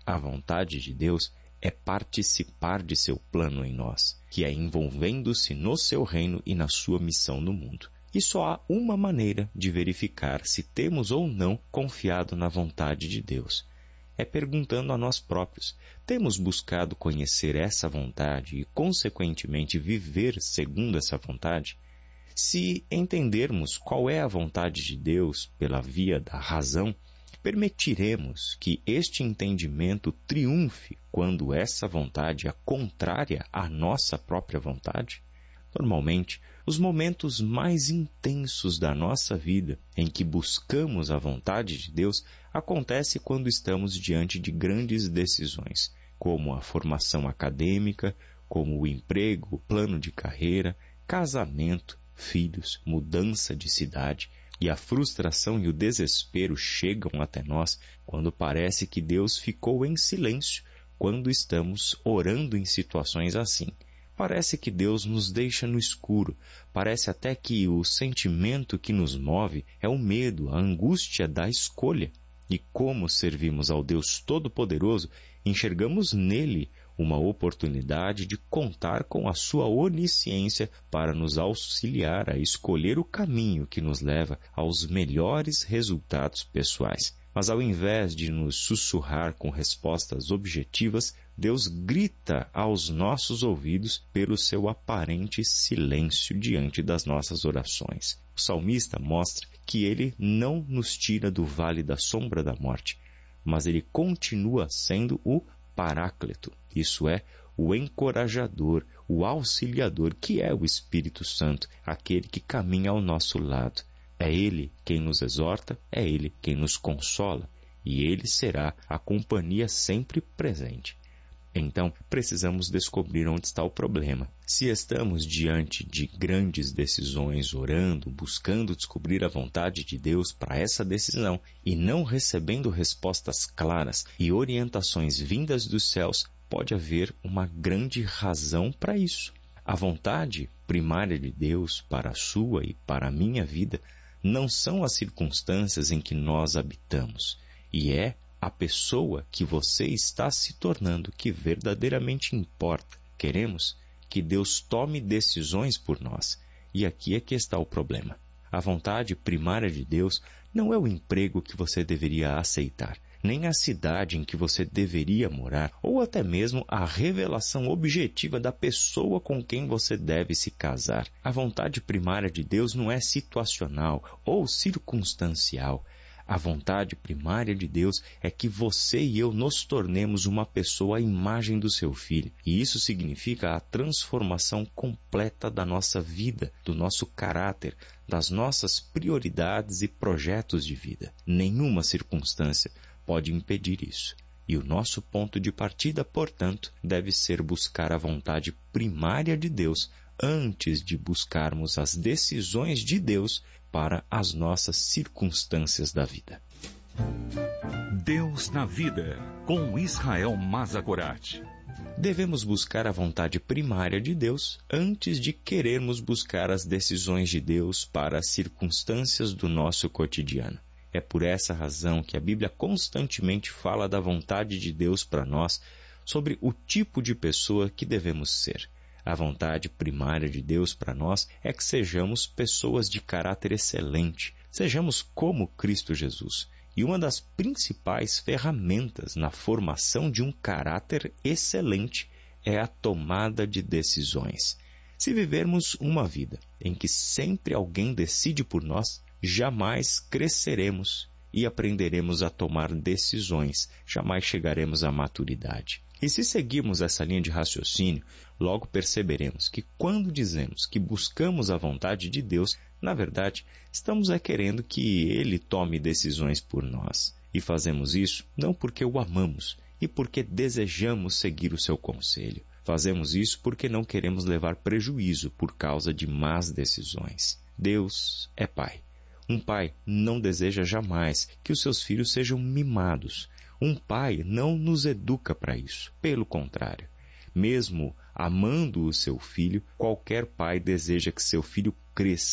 A vontade de Deus é participar de seu plano em nós, que é envolvendo-se no seu reino e na sua missão no mundo. E só há uma maneira de verificar se temos ou não confiado na vontade de Deus. É perguntando a nós próprios: temos buscado conhecer essa vontade e, consequentemente, viver segundo essa vontade? Se entendermos qual é a vontade de Deus pela via da razão, permitiremos que este entendimento triunfe quando essa vontade é contrária à nossa própria vontade? Normalmente, os momentos mais intensos da nossa vida em que buscamos a vontade de Deus acontece quando estamos diante de grandes decisões, como a formação acadêmica, como o emprego, plano de carreira, casamento, filhos, mudança de cidade. E a frustração e o desespero chegam até nós quando parece que Deus ficou em silêncio quando estamos orando em situações assim. Parece que Deus nos deixa no escuro. Parece até que o sentimento que nos move é o medo, a angústia da escolha. E como servimos ao Deus Todo-Poderoso, enxergamos nele uma oportunidade de contar com a sua onisciência para nos auxiliar a escolher o caminho que nos leva aos melhores resultados pessoais. Mas ao invés de nos sussurrar com respostas objetivas, Deus grita aos nossos ouvidos pelo seu aparente silêncio diante das nossas orações. O salmista mostra que ele não nos tira do vale da sombra da morte, mas ele continua sendo o Paráclito, isso é, o encorajador, o auxiliador, que é o Espírito Santo, aquele que caminha ao nosso lado. É Ele quem nos exorta, é Ele quem nos consola, e Ele será a companhia sempre presente. Então, precisamos descobrir onde está o problema. Se estamos diante de grandes decisões, orando, buscando descobrir a vontade de Deus para essa decisão e não recebendo respostas claras e orientações vindas dos céus, pode haver uma grande razão para isso. A vontade primária de Deus para a sua e para a minha vida não são as circunstâncias em que nós habitamos, e é a pessoa que você está se tornando que verdadeiramente importa. Queremos que Deus tome decisões por nós. E aqui é que está o problema. A vontade primária de Deus não é o emprego que você deveria aceitar, nem a cidade em que você deveria morar, ou até mesmo a revelação objetiva da pessoa com quem você deve se casar. A vontade primária de Deus não é situacional ou circunstancial. A vontade primária de Deus é que você e eu nos tornemos uma pessoa à imagem do seu Filho. E isso significa a transformação completa da nossa vida, do nosso caráter, das nossas prioridades e projetos de vida. Nenhuma circunstância pode impedir isso. E o nosso ponto de partida, portanto, deve ser buscar a vontade primária de Deus antes de buscarmos as decisões de Deus para as nossas circunstâncias da vida. Deus na vida, com Israel Mazagorat. Devemos buscar a vontade primária de Deus antes de querermos buscar as decisões de Deus para as circunstâncias do nosso cotidiano. É por essa razão que a Bíblia constantemente fala da vontade de Deus para nós, sobre o tipo de pessoa que devemos ser. A vontade primária de Deus para nós é que sejamos pessoas de caráter excelente, sejamos como Cristo Jesus. E uma das principais ferramentas na formação de um caráter excelente é a tomada de decisões. Se vivermos uma vida em que sempre alguém decide por nós, jamais cresceremos e aprenderemos a tomar decisões, jamais chegaremos à maturidade. E se seguirmos essa linha de raciocínio, logo perceberemos que quando dizemos que buscamos a vontade de Deus, na verdade, estamos querendo que Ele tome decisões por nós. E fazemos isso não porque o amamos e porque desejamos seguir o seu conselho. Fazemos isso porque não queremos levar prejuízo por causa de más decisões. Deus é Pai. Um pai não deseja jamais que os seus filhos sejam mimados. Um pai não nos educa para isso. Pelo contrário, mesmo amando o seu filho, qualquer pai deseja que seu filho cresça,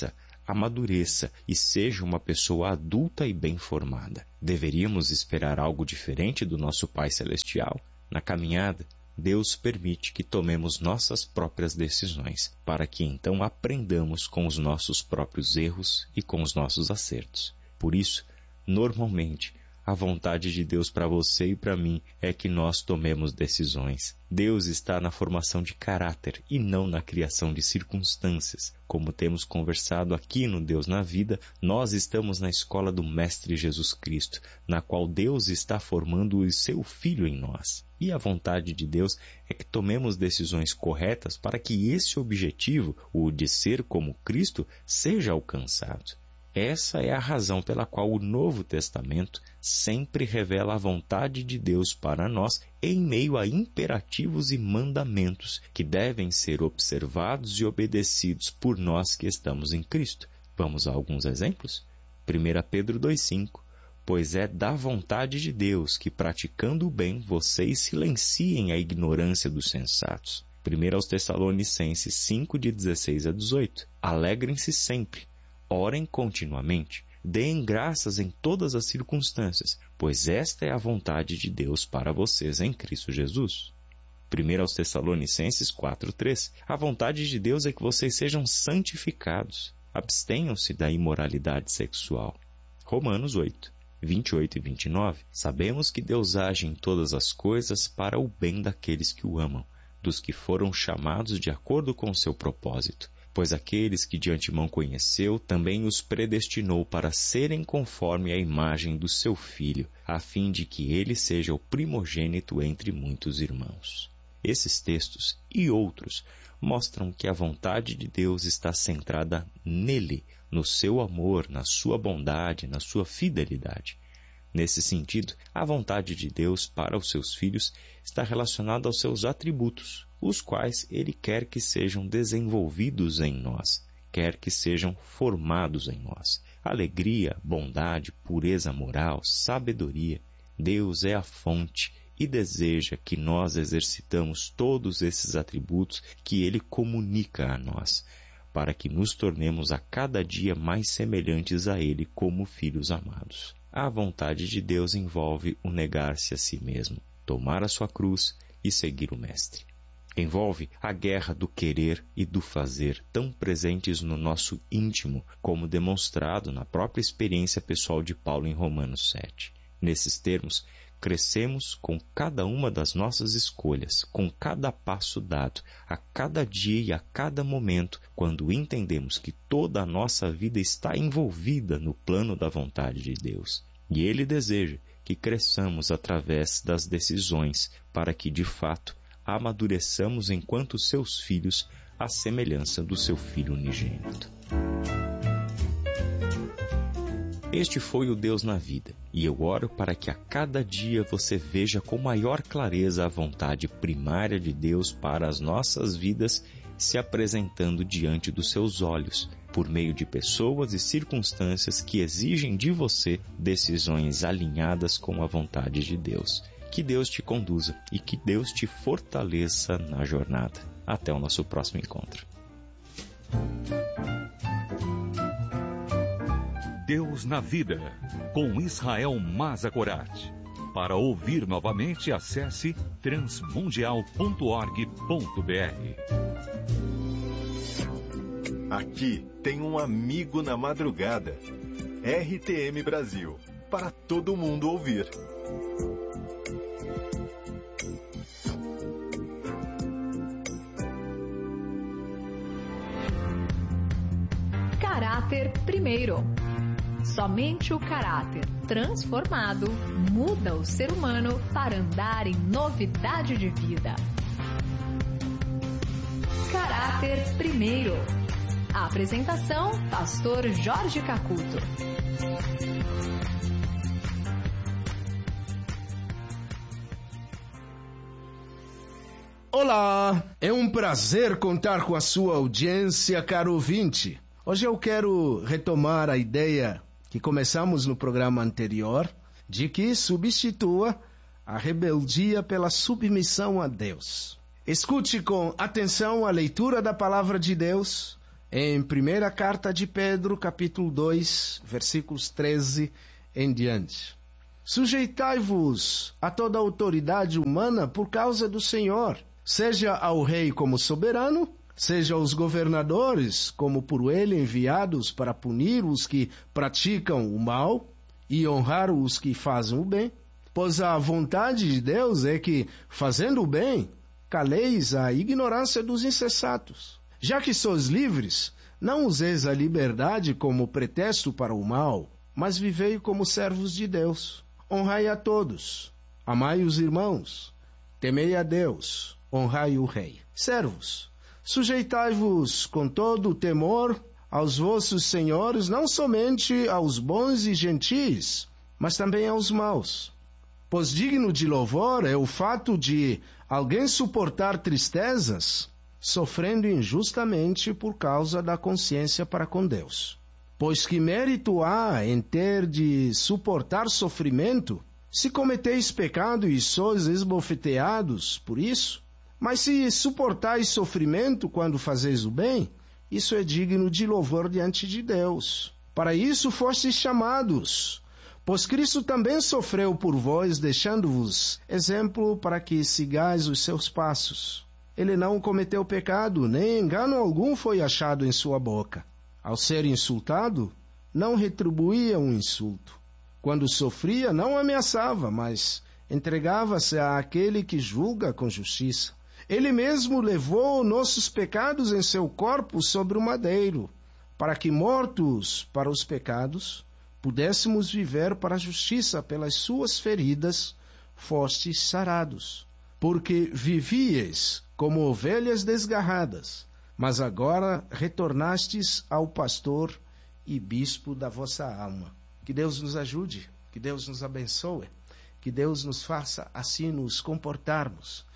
amadureça e seja uma pessoa adulta e bem formada. Deveríamos esperar algo diferente do nosso Pai Celestial? Na caminhada, Deus permite que tomemos nossas próprias decisões, para que então aprendamos com os nossos próprios erros e com os nossos acertos. Por isso, normalmente, a vontade de Deus para você e para mim é que nós tomemos decisões. Deus está na formação de caráter e não na criação de circunstâncias. Como temos conversado aqui no Deus na Vida, nós estamos na escola do Mestre Jesus Cristo, na qual Deus está formando o seu Filho em nós. E a vontade de Deus é que tomemos decisões corretas para que esse objetivo, o de ser como Cristo, seja alcançado. Essa é a razão pela qual o Novo Testamento sempre revela a vontade de Deus para nós em meio a imperativos e mandamentos que devem ser observados e obedecidos por nós que estamos em Cristo. Vamos a alguns exemplos? 1 Pedro 2,5: Pois é da vontade de Deus que, praticando o bem, vocês silenciem a ignorância dos sensatos. 1 aos Tessalonicenses 5, de 16 a 18: Alegrem-se sempre. Orem continuamente, deem graças em todas as circunstâncias, pois esta é a vontade de Deus para vocês em Cristo Jesus. 1 aos Tessalonicenses 4:3: A vontade de Deus é que vocês sejam santificados, abstenham-se da imoralidade sexual. Romanos 8, 28 e 29: Sabemos que Deus age em todas as coisas para o bem daqueles que o amam, dos que foram chamados de acordo com o seu propósito. Pois aqueles que de antemão conheceu, também os predestinou para serem conforme a imagem do seu Filho, a fim de que ele seja o primogênito entre muitos irmãos. Esses textos e outros mostram que a vontade de Deus está centrada nele, no seu amor, na sua bondade, na sua fidelidade. Nesse sentido, a vontade de Deus para os seus filhos está relacionada aos seus atributos, os quais ele quer que sejam desenvolvidos em nós, quer que sejam formados em nós. Alegria, bondade, pureza moral, sabedoria. Deus é a fonte e deseja que nós exercitamos todos esses atributos que ele comunica a nós, para que nos tornemos a cada dia mais semelhantes a ele como filhos amados. A vontade de Deus envolve o negar-se a si mesmo, tomar a sua cruz e seguir o Mestre. Envolve a guerra do querer e do fazer, tão presentes no nosso íntimo, como demonstrado na própria experiência pessoal de Paulo em Romanos 7. Nesses termos, crescemos com cada uma das nossas escolhas, com cada passo dado, a cada dia e a cada momento, quando entendemos que toda a nossa vida está envolvida no plano da vontade de Deus. E Ele deseja que cresçamos através das decisões, para que, de fato, amadureçamos enquanto seus filhos à semelhança do seu Filho unigênito. Este foi o Deus na Vida, e eu oro para que a cada dia você veja com maior clareza a vontade primária de Deus para as nossas vidas se apresentando diante dos seus olhos, por meio de pessoas e circunstâncias que exigem de você decisões alinhadas com a vontade de Deus. Que Deus te conduza e que Deus te fortaleça na jornada. Até o nosso próximo encontro. Deus na Vida, com Israel Mazakorat. Para ouvir novamente, acesse transmundial.org.br. Aqui tem um amigo na madrugada. RTM Brasil, para todo mundo ouvir. Caráter primeiro. Somente o caráter transformado muda o ser humano para andar em novidade de vida. Caráter primeiro. A apresentação, Pastor Jorge Cacuto. Olá, é um prazer contar com a sua audiência, caro ouvinte. Hoje eu quero retomar a ideia que começamos no programa anterior, de que substitua a rebeldia pela submissão a Deus. Escute com atenção a leitura da Palavra de Deus em primeira carta de Pedro, capítulo 2, versículos 13 em diante. Sujeitai-vos a toda autoridade humana por causa do Senhor, seja ao rei como soberano, seja aos governadores como por ele enviados para punir os que praticam o mal e honrar os que fazem o bem. Pois a vontade de Deus é que, fazendo o bem, caleis a ignorância dos insensatos. Já que sois livres, não useis a liberdade como pretexto para o mal, mas vivei como servos de Deus. Honrai a todos, amai os irmãos, temei a Deus, honrai o rei. Servos, sujeitai-vos com todo o temor aos vossos senhores, não somente aos bons e gentis, mas também aos maus. Pois digno de louvor é o fato de alguém suportar tristezas, sofrendo injustamente por causa da consciência para com Deus. Pois que mérito há em ter de suportar sofrimento, se cometeis pecado e sois esbofeteados por isso? Mas se suportais sofrimento quando fazeis o bem, isso é digno de louvor diante de Deus. Para isso fostes chamados, pois Cristo também sofreu por vós, deixando-vos exemplo para que sigais os seus passos. Ele não cometeu pecado, nem engano algum foi achado em sua boca. Ao ser insultado, não retribuía um insulto. Quando sofria, não ameaçava, mas entregava-se àquele que julga com justiça. Ele mesmo levou nossos pecados em seu corpo sobre o madeiro, para que, mortos para os pecados, pudéssemos viver para a justiça. Pelas suas feridas fostes sarados, porque vivieis como ovelhas desgarradas, mas agora retornastes ao pastor e bispo da vossa alma. Que Deus nos ajude, que Deus nos abençoe, que Deus nos faça assim nos comportarmos.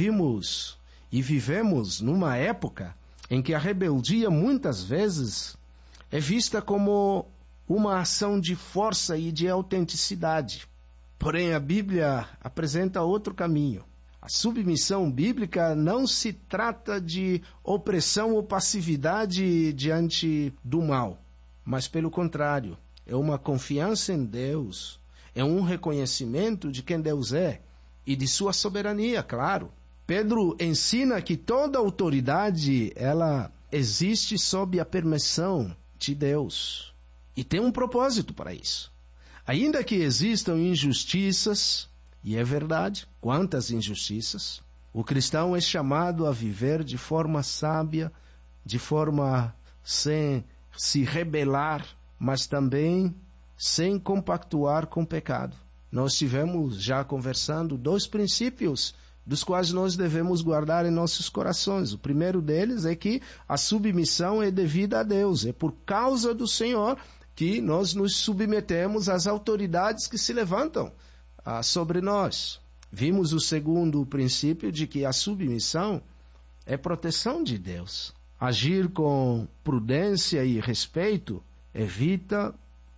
Vimos e vivemos numa época em que a rebeldia muitas vezes é vista como uma ação de força e de autenticidade. Porém, a Bíblia apresenta outro caminho. A submissão bíblica não se trata de opressão ou passividade diante do mal, mas pelo contrário, é uma confiança em Deus, é um reconhecimento de quem Deus é e de sua soberania, claro. Pedro ensina que toda autoridade, ela existe sob a permissão de Deus. E tem um propósito para isso. Ainda que existam injustiças, e é verdade, quantas injustiças, o cristão é chamado a viver de forma sábia, de forma sem se rebelar, mas também sem compactuar com o pecado. Nós estivemos já conversando 2 princípios dos quais nós devemos guardar em nossos corações. O primeiro deles é que a submissão é devida a Deus, é por causa do Senhor que nós nos submetemos às autoridades que se levantam sobre nós. Vimos o segundo princípio de que a submissão é proteção de Deus. Agir com prudência e respeito evita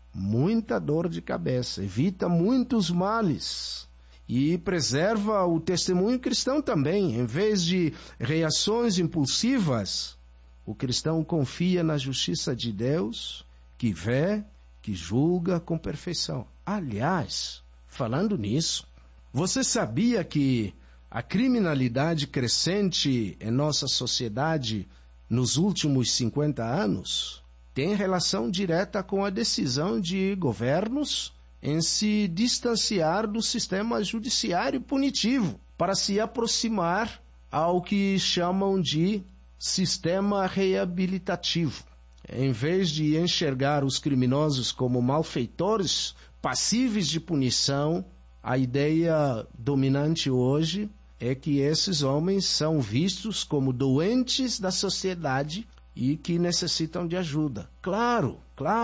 muita dor de cabeça, evita muitos males e preserva o testemunho cristão também. Em vez de reações impulsivas, o cristão confia na justiça de Deus, que vê, que julga com perfeição. Aliás, falando nisso, você sabia que a criminalidade crescente em nossa sociedade nos últimos 50 anos tem relação direta com a decisão de governos em se distanciar do sistema judiciário punitivo para se aproximar ao que chamam de sistema reabilitativo. Em vez de enxergar os criminosos como malfeitores passíveis de punição, a ideia dominante hoje é que esses homens são vistos como doentes da sociedade e que necessitam de ajuda. Claro,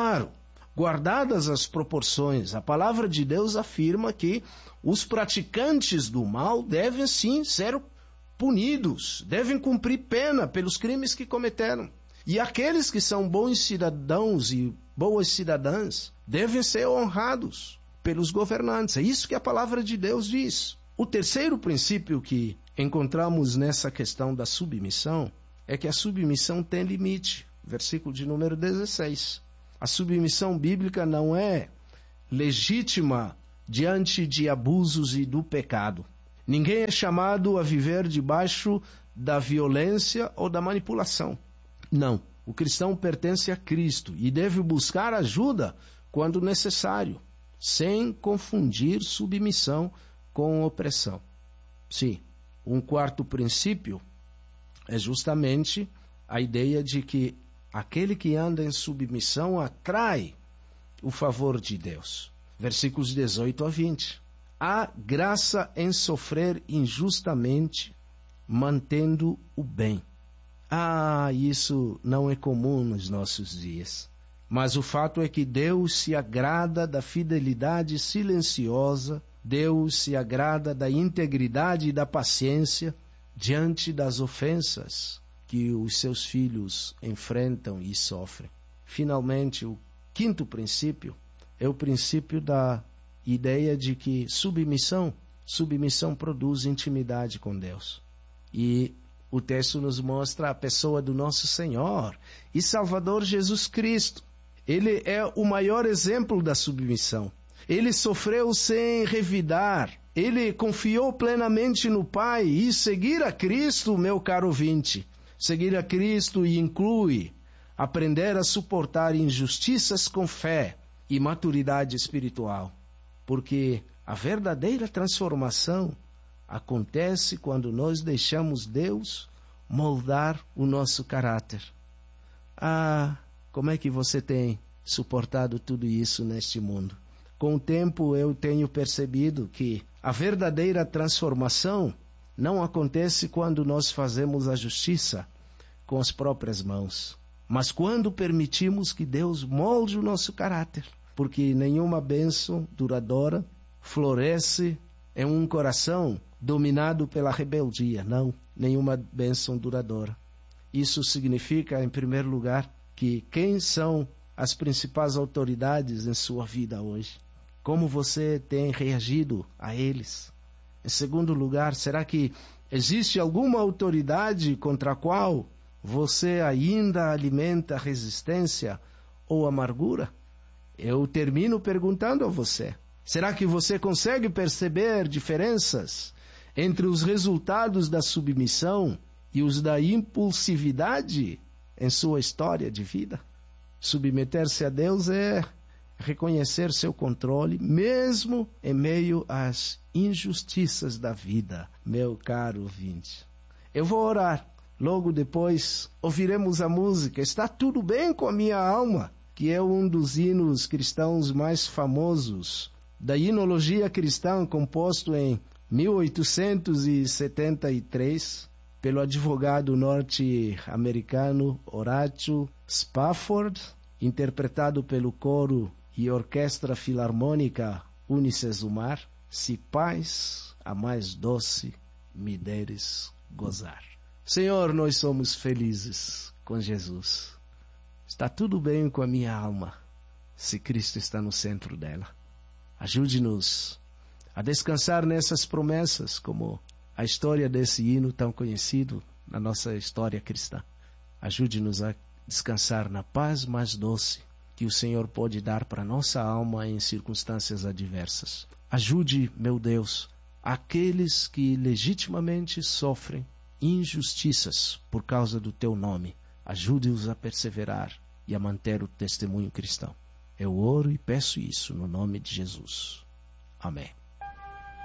guardadas as proporções, a palavra de Deus afirma que os praticantes do mal devem sim ser punidos, devem cumprir pena pelos crimes que cometeram. E aqueles que são bons cidadãos e boas cidadãs devem ser honrados pelos governantes. É isso que a palavra de Deus diz. O terceiro princípio que encontramos nessa questão da submissão é que a submissão tem limite. versículo de número 16. A submissão bíblica não é legítima diante de abusos e do pecado. Ninguém é chamado a viver debaixo da violência ou da manipulação. Não. O cristão pertence a Cristo e deve buscar ajuda quando necessário, sem confundir submissão com opressão. Sim, um quarto princípio é justamente a ideia de que aquele que anda em submissão atrai o favor de Deus. Versículos 18 a 20. Há graça em sofrer injustamente, mantendo o bem. Isso não é comum nos nossos dias. Mas o fato é que Deus se agrada da fidelidade silenciosa, Deus se agrada da integridade e da paciência diante das ofensas que os seus filhos enfrentam e sofrem. Finalmente, o quinto princípio é o princípio da ideia de que submissão produz intimidade com Deus. E o texto nos mostra a pessoa do nosso Senhor e Salvador Jesus Cristo. Ele é o maior exemplo da submissão. Ele sofreu sem revidar. Ele confiou plenamente no Pai. E seguir a Cristo, meu caro ouvinte, seguir a Cristo inclui aprender a suportar injustiças com fé e maturidade espiritual. Porque a verdadeira transformação acontece quando nós deixamos Deus moldar o nosso caráter. Como é que você tem suportado tudo isso neste mundo? Com o tempo eu tenho percebido que a verdadeira transformação não acontece quando nós fazemos a justiça com as próprias mãos, mas quando permitimos que Deus molde o nosso caráter, porque nenhuma bênção duradoura floresce em um coração dominado pela rebeldia. Não, nenhuma bênção duradoura. Isso significa, em primeiro lugar, que quem são as principais autoridades em sua vida hoje? Como você tem reagido a eles? Em segundo lugar, será que existe alguma autoridade contra a qual você ainda alimenta resistência ou amargura? Eu termino perguntando a você: será que você consegue perceber diferenças entre os resultados da submissão e os da impulsividade em sua história de vida? Submeter-se a Deus é reconhecer seu controle, mesmo em meio às injustiças da vida, meu caro ouvinte. Eu vou orar. Logo depois, ouviremos a música Está Tudo Bem com a Minha Alma, que é um dos hinos cristãos mais famosos da hinologia cristã, composto em 1873 pelo advogado norte-americano Horatio Spafford, interpretado pelo coro e orquestra filarmônica Unicesumar. Se paz a mais doce me deres gozar. Senhor, nós somos felizes com Jesus. Está tudo bem com a minha alma, se Cristo está no centro dela. Ajude-nos a descansar nessas promessas, como a história desse hino tão conhecido na nossa história cristã. Ajude-nos a descansar na paz mais doce que o Senhor pode dar para nossa alma em circunstâncias adversas. Ajude, meu Deus, aqueles que legitimamente sofrem injustiças por causa do Teu nome. Ajude-os a perseverar e a manter o testemunho cristão. Eu oro e peço isso no nome de Jesus. Amém.